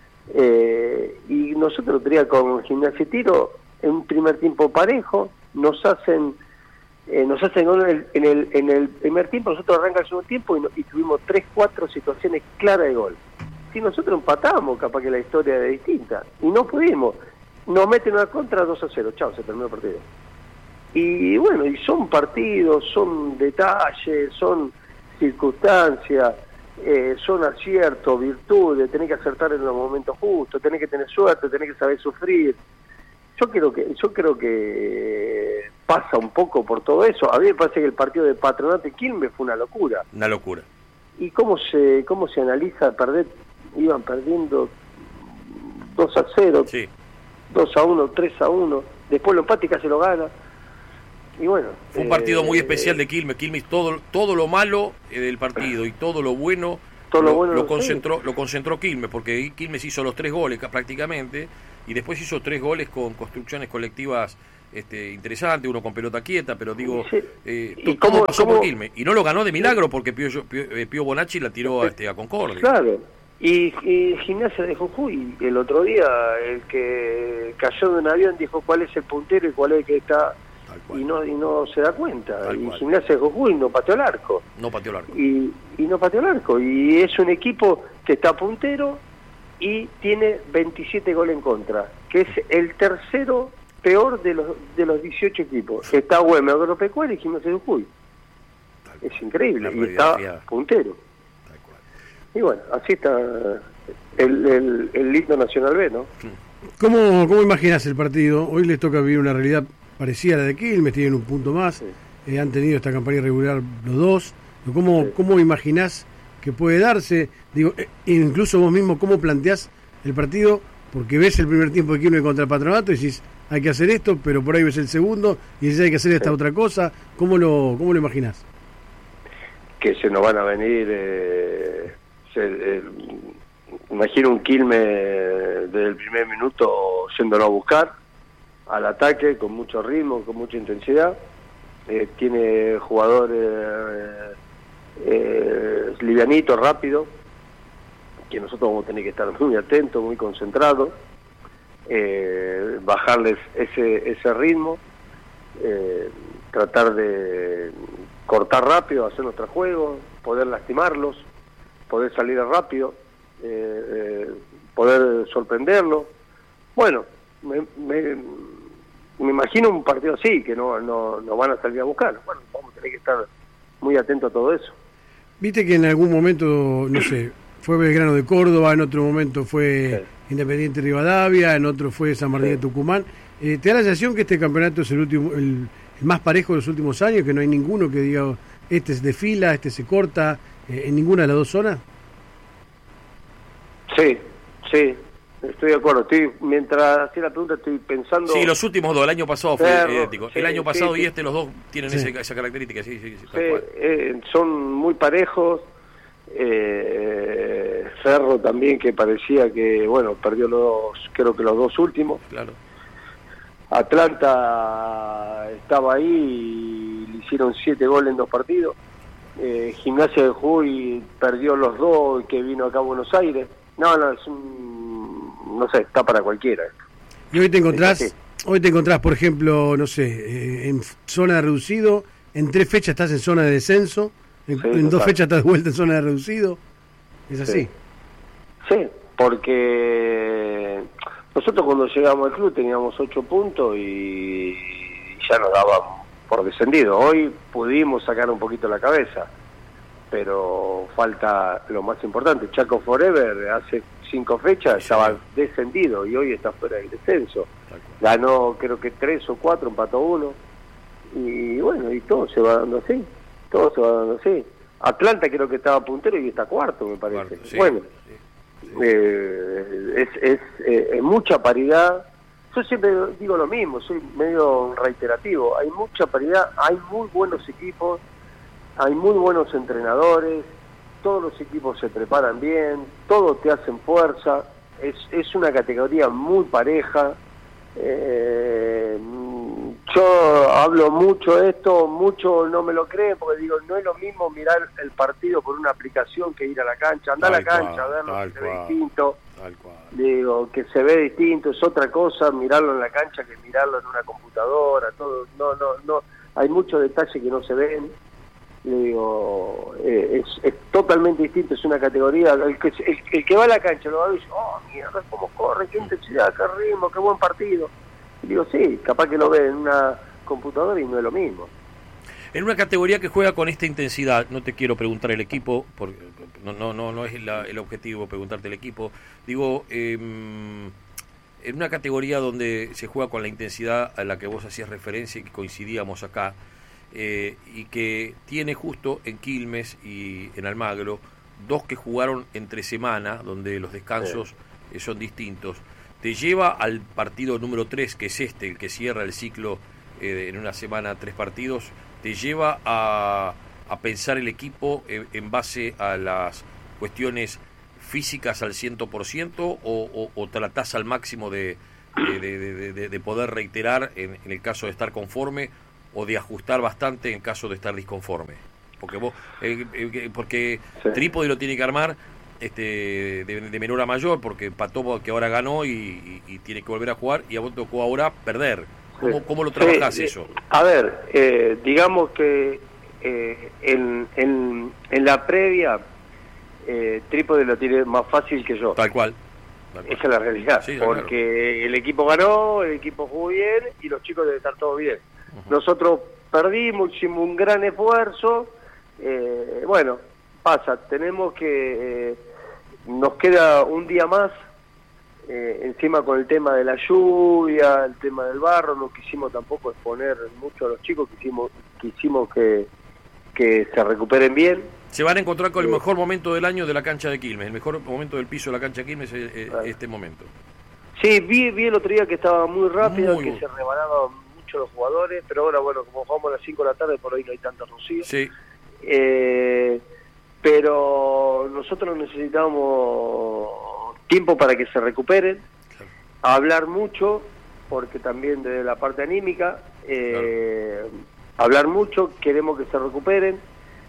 Y nosotros con Gimnasia y Tiro, en un primer tiempo parejo, nos hacen gol en el primer tiempo, nosotros arrancamos el segundo tiempo y tuvimos 3-4 situaciones claras de gol. Si nosotros empatamos, capaz que la historia es distinta, y no pudimos. Nos meten una contra 2-0, chao, se terminó el partido. Y bueno, y son partidos, son detalles, son circunstancias, son aciertos, virtudes, tenés que acertar en los momentos justos, tenés que tener suerte, tenés que saber sufrir. Yo creo que pasa un poco por todo eso. A mí me parece que el partido de Patronato y Quilmes fue una locura. Una locura. ¿Y cómo se analiza perder? Iban perdiendo 2-0, sí, 2-1, 3-1, después lo empate y casi lo gana. Y bueno, fue un partido muy especial de Quilmes. Quilmes todo lo malo del partido y todo lo bueno todo lo bueno lo concentró Quilmes, porque Quilmes hizo los 3 goles prácticamente, y después hizo 3 goles con construcciones colectivas interesantes, uno con pelota quieta, pero digo, ¿cómo pasó por Quilmes? Y no lo ganó de milagro, porque Pío Bonacci la tiró a Concordia. Claro, y Gimnasia de Jujuy, el otro día, el que cayó de un avión dijo cuál es el puntero y cuál es el que está, y no se da cuenta. Y Gimnasia de Jujuy no pateó el arco. Y no pateó el arco, y es un equipo que está puntero y tiene 27 goles en contra, que es el tercero peor de los 18 equipos. Está Güemes, Agropecuaria y Gimnasia de Jujuy. Es increíble, y está puntero. Y bueno, así está el lindo Nacional B, ¿no? ¿Cómo imaginas el partido? Hoy les toca vivir una realidad parecida a la de Quilmes, tienen un punto más, han tenido esta campaña regular los dos. ¿Cómo imaginás que puede darse? Digo, incluso vos mismo, ¿cómo planteás el partido? Porque ves el primer tiempo de Quilmes contra el Patronato y decís, hay que hacer esto, pero por ahí ves el segundo y decís, hay que hacer esta otra cosa. ¿Cómo lo imaginás? Que se nos van a venir... imagino un Quilmes desde el primer minuto yéndolo a buscar al ataque, con mucho ritmo, con mucha intensidad. Tiene jugadores livianitos, rápidos, que nosotros vamos a tener que estar muy atentos, muy concentrados, bajarles ese ritmo, tratar de cortar rápido, hacer nuestro juego, poder lastimarlos, poder salir rápido, poder sorprenderlo. Bueno, me imagino un partido así, que no van a salir a buscar. Bueno, vamos a tener que estar muy atentos a todo eso. Viste que en algún momento, no sé, fue Belgrano de Córdoba, en otro momento fue Independiente Rivadavia, en otro fue San Martín de Tucumán. ¿Te da la sensación que este campeonato es el más parejo de los últimos años, que no hay ninguno que diga, este se desfila, este se corta, en ninguna de las dos zonas? Sí, estoy de acuerdo. Mientras hacía la pregunta estoy pensando... Sí, los últimos dos, el año pasado fue idéntico. El año pasado y los dos tienen esa característica. Son muy parejos. Ferro también, que parecía que, bueno, perdió creo que los dos últimos. Claro. Atlanta estaba ahí y le hicieron 7 goles en 2 partidos. Gimnasia de Jujuy perdió los 2 que vino acá a Buenos Aires. No, no sé, está para cualquiera. Y hoy te encontrás, por ejemplo, no sé, en zona de reducido, en 3 fechas estás en zona de descenso, en 2 fechas estás de vuelta en zona de reducido. ¿Es así? Sí, porque nosotros cuando llegamos al club teníamos 8 puntos y ya nos daban por descendido. Hoy pudimos sacar un poquito la cabeza, pero falta lo más importante. Chaco Forever hace 5 fechas estaba descendido y hoy está fuera del descenso. Ganó creo que 3 o 4, empató 1 y bueno, y todo se va dando así. Atlanta creo que estaba puntero y está cuarto, me parece. Bueno, es mucha paridad. Yo siempre digo lo mismo, soy medio reiterativo. Hay mucha paridad, hay muy buenos equipos, hay muy buenos entrenadores, todos los equipos se preparan bien, todos te hacen fuerza, es una categoría muy pareja. Yo hablo mucho de esto, mucho no me lo creen, porque digo, no es lo mismo mirar el partido por una aplicación que ir a la cancha. Anda a la cancha a verlo, que se ve distinto. Digo, que se ve distinto, es otra cosa mirarlo en la cancha que mirarlo en una computadora. Todo, no, hay muchos detalles que no se ven. Digo, es totalmente distinto, es una categoría. El que va a la cancha lo va a ver y dice, oh, mierda, cómo corre, qué intensidad, qué ritmo, qué buen partido. Y digo, sí, capaz que lo ve en una computadora y no es lo mismo. En una categoría que juega con esta intensidad, no te quiero preguntar el equipo, porque no es el objetivo preguntarte el equipo. Digo, en una categoría donde se juega con la intensidad a la que vos hacías referencia y que coincidíamos acá, y que tiene justo en Quilmes y en Almagro 2 que jugaron entre semana, donde los descansos son distintos, te lleva al partido número 3, que es el que cierra el ciclo en una semana, 3 partidos, te lleva a pensar el equipo en base a las cuestiones físicas al 100% o tratás al máximo de poder reiterar en el caso de estar conforme o de ajustar bastante en caso de estar disconforme? Porque vos porque sí. Trípode lo tiene que armar de menor a mayor, porque Pató que ahora ganó y tiene que volver a jugar, y a vos tocó ahora perder. ¿Cómo lo trabajás eso? A ver, digamos que en la previa Trípode lo tiene más fácil que yo. Tal cual. Esa es la realidad, sí, porque claro. El equipo ganó, el equipo jugó bien y los chicos deben estar todos bien. Nosotros perdimos, hicimos un gran esfuerzo, bueno, pasa, tenemos que, nos queda un día más, encima con el tema de la lluvia, el tema del barro, no quisimos tampoco exponer mucho a los chicos, quisimos que se recuperen bien. Se van a encontrar con el mejor momento del año de la cancha de Quilmes, el mejor momento del piso de la cancha de Quilmes es este momento. Sí, vi el otro día que estaba muy rápido, que se rebanaban mucho los jugadores, pero ahora, bueno, como jugamos a las 5 de la tarde, por ahí no hay tanto rocío. Sí. Pero nosotros necesitamos tiempo para que se recuperen, claro. Hablar mucho, porque también desde la parte anímica, claro. Hablar mucho, queremos que se recuperen,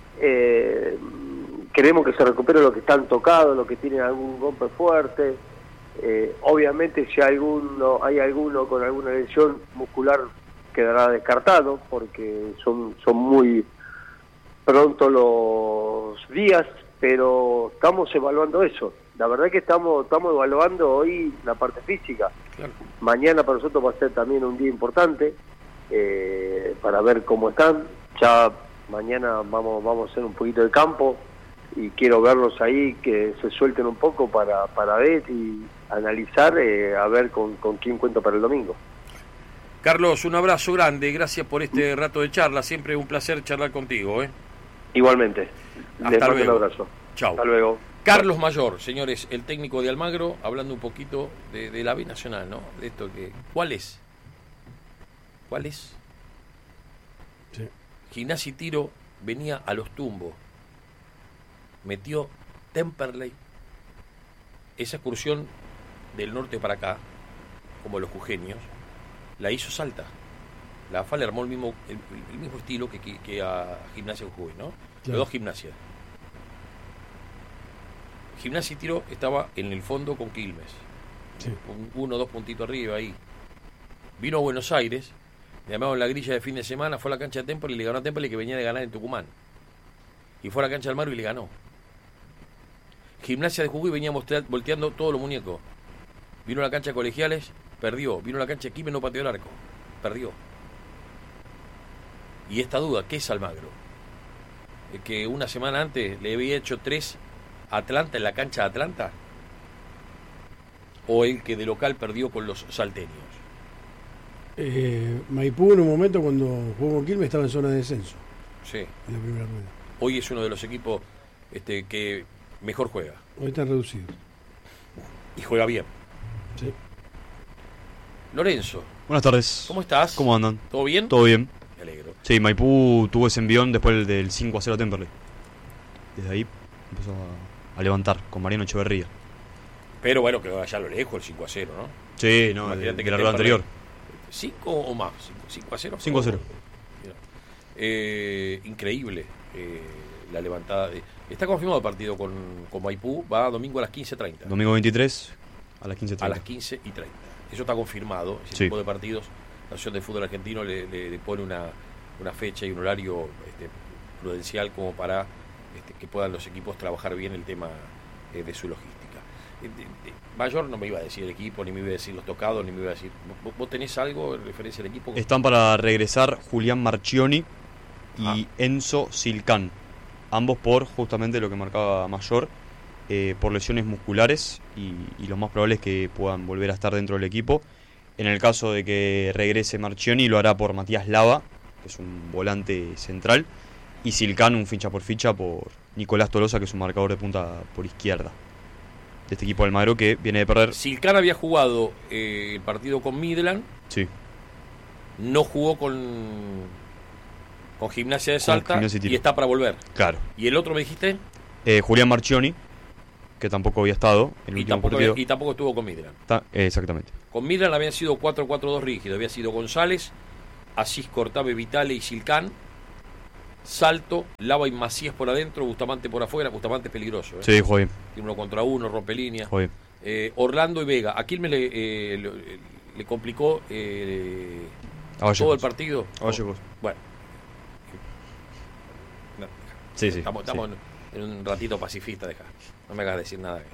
queremos que se recuperen los que están tocados, los que tienen algún golpe fuerte, obviamente si hay alguno con alguna lesión muscular quedará descartado, porque son muy pronto los días, pero estamos evaluando eso. La verdad que estamos evaluando hoy la parte física. Claro. Mañana para nosotros va a ser también un día importante para ver cómo están. Ya mañana vamos a hacer un poquito de campo y quiero verlos ahí, que se suelten un poco para ver y analizar, a ver con quién cuento para el domingo. Carlos, un abrazo grande, gracias por este rato de charla, siempre un placer charlar contigo. Igualmente. Hasta luego. Un abrazo. Chao. Hasta luego. Carlos Mayor, señores, el técnico de Almagro, hablando un poquito de la B Nacional, ¿no? De esto que... ¿Cuál es? Sí. Gimnasia y Tiro venía a los tumbos, metió Temperley, esa excursión del norte para acá, como los jujeños, la hizo Salta. La AFA le armó el mismo estilo que a Gimnasia Jujuy, ¿no? Claro. Los dos gimnasias. Gimnasia y Tiro estaba en el fondo con Quilmes. Sí. 1 o 2 puntitos arriba ahí. Vino a Buenos Aires, le llamaron la grilla de fin de semana, fue a la cancha de Temperley y le ganó a Temperley, que venía de ganar en Tucumán. Y fue a la cancha del Almagro y le ganó. Gimnasia de Jujuy venía volteando todos los muñecos. Vino a la cancha de Colegiales, perdió. Vino a la cancha de Quilmes, no pateó el arco, perdió. Y esta duda, ¿qué es Almagro? Que una semana antes le había hecho 3 a Atlanta en la cancha de Atlanta, o el que de local perdió con los salteños. Maipú en un momento cuando jugó con Quilmes estaba en zona de descenso. Sí. En la primera rueda. Hoy es uno de los equipos que mejor juega. Hoy está reducido. Y juega bien. Sí. Lorenzo. Buenas tardes. ¿Cómo estás? ¿Cómo andan? ¿Todo bien? Todo bien. Me alegro. Sí, Maipú tuvo ese envión después del 5-0 a Temperley. Desde ahí empezó a levantar con Mariano Echeverría. Pero bueno, que vaya a lo lejos el 5-0, ¿no? Sí, no, de la rueda anterior. 5 o más, 5-0. 5-0. Increíble la levantada. Está confirmado el partido con Maipú, va domingo a las 15:30. Domingo 23 a las 15:30. A las 15:30. Eso está confirmado, ese tipo de partidos. La Asociación de Fútbol Argentino le pone una fecha y un horario prudencial como para que puedan los equipos trabajar bien el tema de su logística. Mayor no me iba a decir el equipo, ni me iba a decir los tocados, ni me iba a decir... ¿Vos tenés algo en referencia al equipo? Están para regresar Julián Marchioni y Enzo Silcán, ambos por justamente lo que marcaba Mayor, por lesiones musculares y lo más probable es que puedan volver a estar dentro del equipo. En el caso de que regrese Marchioni lo hará por Matías Lava, que es un volante central, y Silcán un ficha por Nicolás Tolosa, que es un marcador de punta por izquierda de este equipo del Almagro que viene de perder. Silcán había jugado el partido con Midland. Sí. No jugó con Gimnasia de Salta y está para volver. Claro. ¿Y el otro me dijiste? Julián Marchioni. que tampoco había estado en el último partido. Y tampoco estuvo con Midland. Exactamente. Con Midland habían sido 4-4-2 rígido. Había sido González, Asís, Cortave, Vitale y Silcán. Salto, Lava y Macías por adentro, Bustamante por afuera. Bustamante es peligroso. Sí, jugó bien. Tiene 1 contra 1, rompe línea. Jugó bien. Orlando y Vega. ¿A Quilmes le complicó todo el partido? Bueno. No, sí. Estamos en un ratito pacifista, deja. No me hagas decir nada.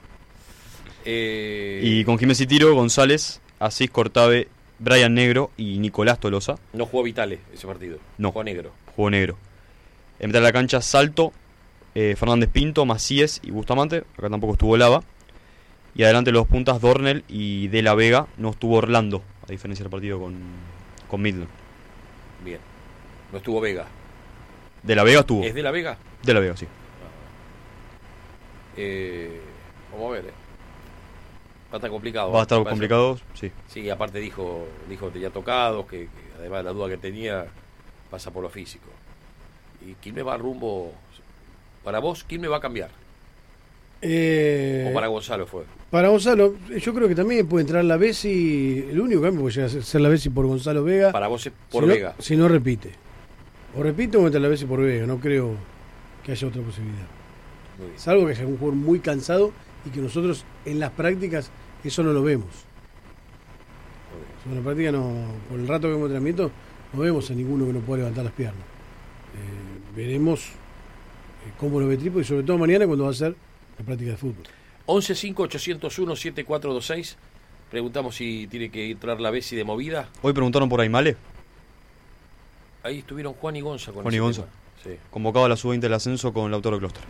Y con Quilmes y Tiro, González, Asís, Cortave, Brian Negro y Nicolás Tolosa. No jugó Vitale ese partido. No. Jugó Negro. Jugó Negro. En mitad de la cancha, Salto, Fernández Pinto, Macías y Bustamante. Acá tampoco estuvo Lava. Y adelante los puntas, Dornel y De la Vega. No estuvo Orlando, a diferencia del partido con Midland. Bien. No estuvo Vega. De la Vega estuvo. ¿Es De la Vega? De la Vega, sí. Vamos a ver. Va a estar complicado. Va a estar complicado, sí. Sí, aparte dijo que tenía tocados, que además la duda que tenía pasa por lo físico. ¿Y quién me va rumbo? Para vos, ¿quién me va a cambiar? ¿O para Gonzalo fue? Para Gonzalo, yo creo que también puede entrar la Bessi. El único cambio puede llegar a ser la Bessi por Gonzalo Vega. Para vos es por Vega. Si no repite. O repite o entra la Bessi por Vega. No creo que haya otra posibilidad. Salvo que haya un jugador muy cansado y que nosotros en las prácticas eso no lo vemos. En la práctica por el rato que vemos entrenamiento no vemos a ninguno que no pueda levantar las piernas. Veremos cómo lo ve Tripo y sobre todo mañana cuando va a ser la práctica de fútbol. 11-5-801-7426. Preguntamos si tiene que entrar la Bessi de movida. Hoy preguntaron por Aymale. Ahí estuvieron Juan y Gonza con Juan y Gonza. Sí. Convocado a la sub-20 del ascenso con Lautaro Closter.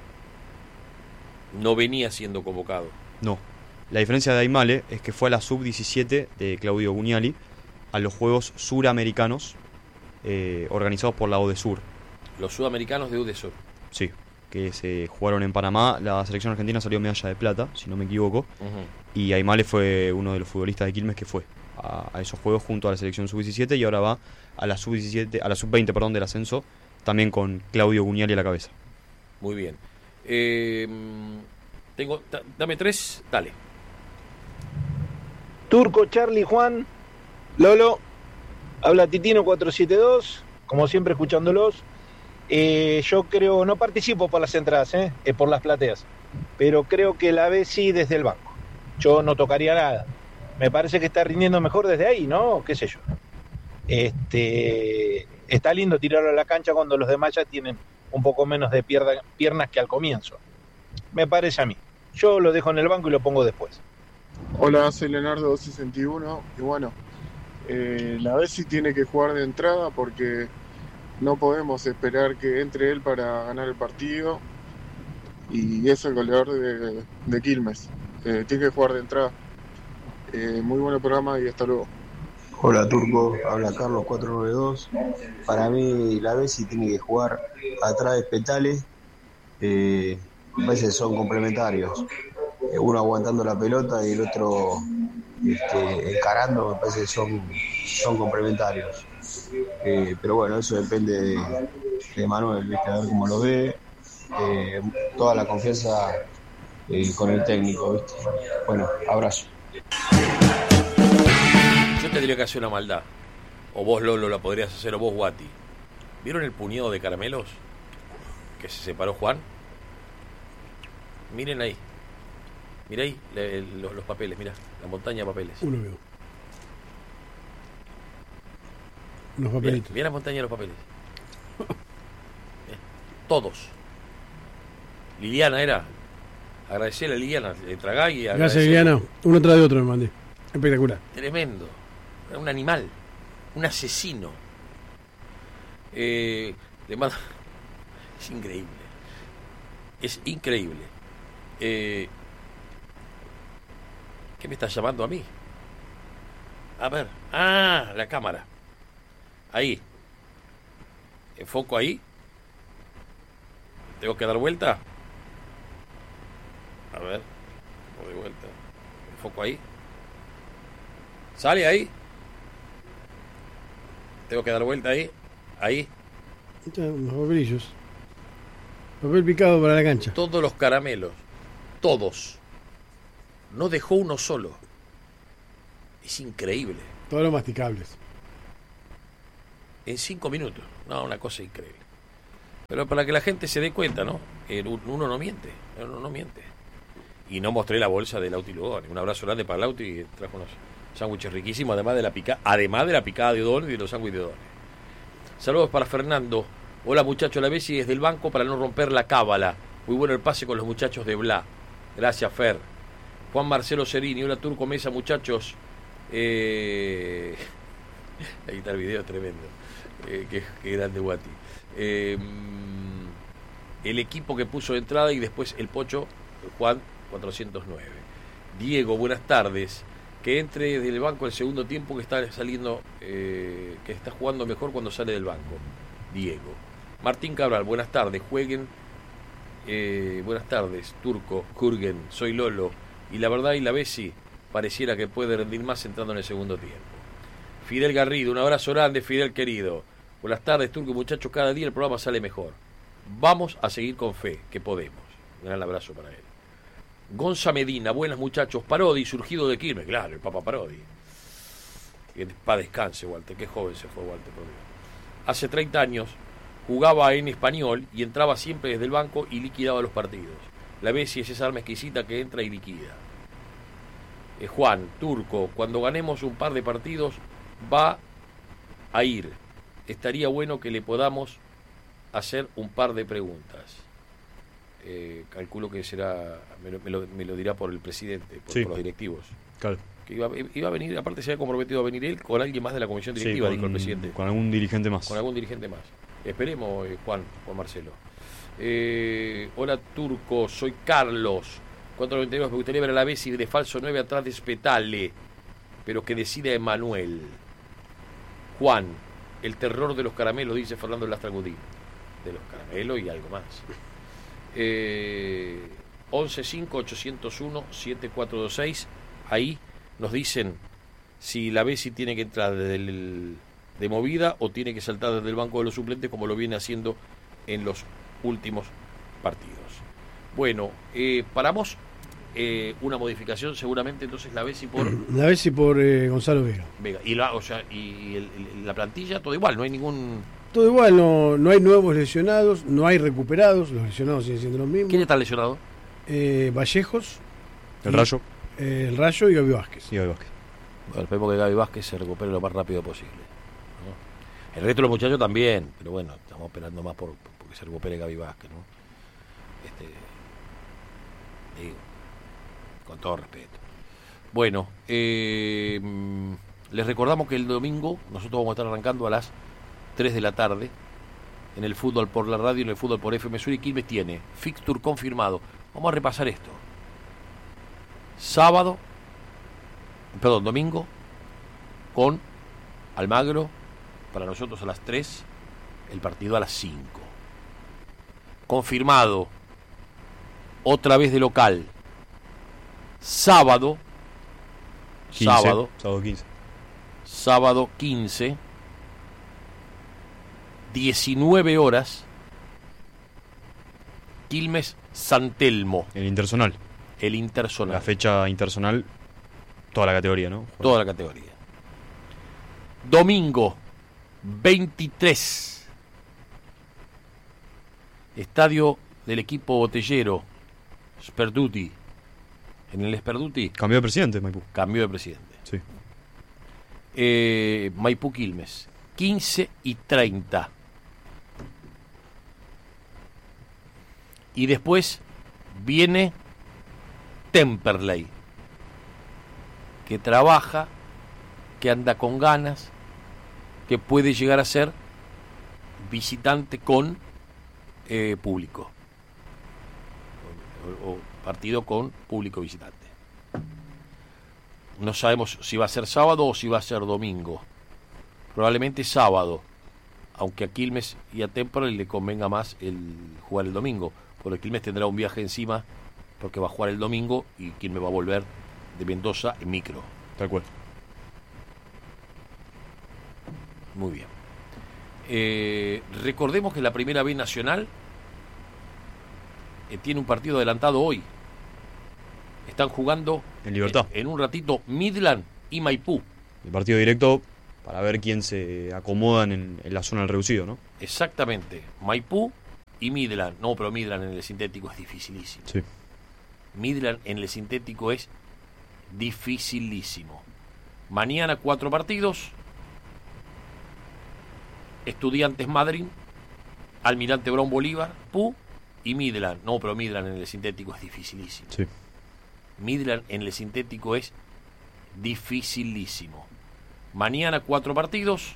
No venía siendo convocado. No. La diferencia de Aymale es que fue a la sub-17 de Claudio Gugnali a los Juegos Suramericanos organizados por la UDESUR. Los sudamericanos de UDESUR. Sí, que se jugaron en Panamá. La selección argentina salió medalla de plata, si no me equivoco. Y Aymale fue uno de los futbolistas de Quilmes que fue a esos juegos junto a la selección sub-17 y ahora va a la sub-17, a la sub-20, perdón, del ascenso, también con Claudio Gugnali a la cabeza. Muy bien. Dame 3, dale. Turco, Charlie, Juan, Lolo, habla Titino 472, como siempre escuchándolos. Yo creo, no participo por las entradas, por las plateas, pero creo que la Bessi desde el banco. Yo no tocaría nada. Me parece que está rindiendo mejor desde ahí, ¿no? ¿Qué sé yo? Está lindo tirarlo a la cancha cuando los demás ya tienen un poco menos de piernas que al comienzo. Me parece a mí. Yo lo dejo en el banco y lo pongo después. Hola, soy Leonardo 261 y bueno, la Bessi tiene que jugar de entrada porque no podemos esperar que entre él para ganar el partido y es el goleador de Quilmes. Tiene que jugar de entrada. Muy buen programa y hasta luego. Hola Turco, habla Carlos 492. Para mí la Bessi tiene que jugar atrás de Petale. A veces son complementarios. Uno aguantando la pelota y el otro encarando, me parece que son complementarios. Pero bueno, eso depende de Manuel, ¿viste? A ver cómo lo ve. Toda la confianza con el técnico, ¿viste? Bueno, abrazo. Yo tendría que hacer una maldad. O vos, Lolo, la podrías hacer, o vos, Guati. ¿Vieron el puñado de caramelos que se separó Juan? Miren ahí. Mirá ahí los papeles, mirá. La montaña de papeles. Uno veo. Unos papelitos. Mirá la montaña de los papeles. Todos. Liliana era. Agradecerle a Liliana. Tragá y agradecerle. Gracias, Liliana. Uno tras de otro me mandé. Espectacular. Tremendo. Un animal. Un asesino. Le mando... Es increíble. Es increíble. ¿Qué me estás llamando a mí? A ver. Ah, la cámara. Ahí. Enfoco ahí. ¿Tengo que dar vuelta? A ver. Doy vuelta. Enfoco ahí. ¿Sale ahí? ¿Tengo que dar vuelta ahí? Ahí. Unos papelillos. Papel picado para la cancha. Todos los caramelos todos. No dejó uno solo. Es increíble. Todos los masticables. En 5 minutos. No, una cosa increíble. Pero para que la gente se dé cuenta, ¿no? Uno no miente. Uno no miente. Y no mostré la bolsa de Lauti Lugones. Un abrazo grande para Lauti, que trajo unos sándwiches riquísimos, además de la picada de Odón y de los sándwiches de Odón. Saludos para Fernando. Hola muchachos, la Bessi desde el banco para no romper la cábala. Muy bueno el pase con los muchachos de Bla. Gracias, Fer. Juan Marcelo Cerini. Hola Turco Mesa, muchachos. Ahí está el video, tremendo. Qué grande Guati. El equipo que puso de entrada y después el Pocho, Juan 409. Diego, buenas tardes. Que entre del banco el segundo tiempo, que está saliendo, que está jugando mejor cuando sale del banco. Diego. Martín Cabral, buenas tardes. Jueguen. Buenas tardes, Turco, Jürgen, soy Lolo. Y la verdad, y la Bessi pareciera que puede rendir más entrando en el segundo tiempo. Fidel Garrido, un abrazo grande, Fidel querido. Buenas tardes, Turco, muchachos, cada día el programa sale mejor. Vamos a seguir con fe, que podemos. Un gran abrazo para él. Gonza Medina, buenas muchachos. Parodi, surgido de Quilmes, claro, el Papa Parodi. Que para descanse, Walter, qué joven se fue Walter, por Dios. Hace 30 años jugaba en Español y entraba siempre desde el banco y liquidaba los partidos. La Bessi es esa arma exquisita que entra y liquida. Juan, Turco, cuando ganemos un par de partidos va a ir. Estaría bueno que le podamos hacer un par de preguntas. Calculo que será, me lo dirá por el presidente, por los directivos. Claro. Que iba a venir, aparte se había comprometido a venir él con alguien más de la comisión directiva, dijo el presidente. Con algún dirigente más. Con algún dirigente más. Esperemos, Juan Marcelo. Hola Turco, soy Carlos. 492, me gustaría ver a la Bessi de falso 9 atrás de Spetale, pero que decida Emanuel. Juan, el terror de los caramelos, dice Fernando Lastragudín. De los caramelos y algo más. 1158017426. Ahí nos dicen si la Bessi tiene que entrar de movida o tiene que saltar desde el banco de los suplentes, como lo viene haciendo en los últimos partidos. Bueno, paramos una modificación seguramente, entonces la Bessi por Gonzalo Vega. Y la plantilla todo igual, no hay ningún... Todo igual, no hay nuevos lesionados, no hay recuperados, los lesionados siguen siendo los mismos. ¿Quién está lesionado? Vallejos, el Rayo. El Rayo y Gaby Vázquez. Bueno, esperemos que Gaby Vázquez se recupere lo más rápido posible, ¿no? El resto de los muchachos también, pero bueno, estamos esperando más porque se recupere Gaby Vázquez, ¿no? Digo, con todo respeto. Bueno, les recordamos que el domingo nosotros vamos a estar arrancando a las 3 de la tarde en el fútbol por la radio, en el fútbol por FM Sur, y Quilmes tiene fixture confirmado. Vamos a repasar esto. Domingo con Almagro, para nosotros a las 3, el partido a las 5. Confirmado, otra vez de local, sábado 15, 19 horas, Quilmes San Telmo. El Interzonal. La fecha interzonal, toda la categoría, ¿no? Toda la categoría. Domingo 23, estadio del equipo botellero Sperduti. En el Sperduti cambió de presidente Maipú. Sí. Maipú Quilmes 15:30. Y después viene Temperley, que trabaja, que anda con ganas, que puede llegar a ser visitante con público, o partido con público visitante. No sabemos si va a ser sábado o si va a ser domingo. Probablemente sábado, aunque a Quilmes y a Temperley le convenga más el jugar el domingo, porque Quilmes tendrá un viaje encima, porque va a jugar el domingo y Quilmes va a volver de Mendoza en micro. Tal cual. Muy bien. Recordemos que la Primera B Nacional tiene un partido adelantado hoy. Están jugando en Libertad. En un ratito Midland y Maipú. El partido directo para ver quién se acomodan en la zona del reducido, ¿no? Exactamente. Maipú y Midland. No, pero Midland en el sintético es dificilísimo. Sí. Midland en el sintético es dificilísimo. Mañana 4 partidos. Estudiantes Madrid, Almirante Brown Bolívar, Pú y Midland. No, pero Midland en el sintético es dificilísimo. Sí. Midland en el sintético es dificilísimo. Mañana 4 partidos.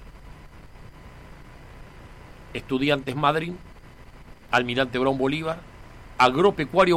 Estudiantes Madrid, Almirante Brown Bolívar, Agropecuario